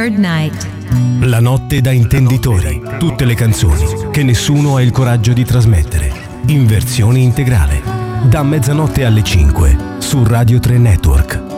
Third Night. La notte da intenditori. Tutte le canzoni che nessuno ha il coraggio di trasmettere. In versione integrale. Da mezzanotte alle 5 su Radio 3 Network.